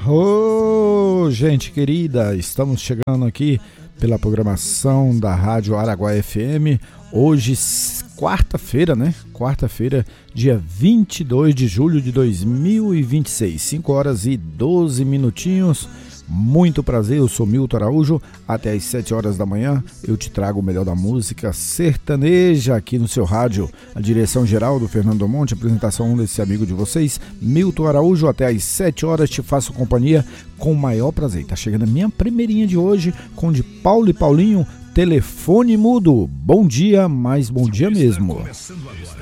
Oh, gente querida, estamos chegando aqui pela programação da Rádio Araguaia FM. Hoje, quarta-feira, né? Quarta-feira, dia 22 de julho de 2026, 5 horas e 12 minutinhos. Muito prazer, eu sou Milton Araújo. Até às 7 horas da manhã eu te trago o melhor da música sertaneja aqui no seu rádio. A direção geral do Fernando Monte, apresentação desse amigo de vocês, Milton Araújo. Até às 7 horas te faço companhia com o maior prazer. Tá chegando a minha primeirinha de hoje com de Paulo e Paulinho, Telefone Mudo. Bom dia, mas bom dia mesmo. Começando agora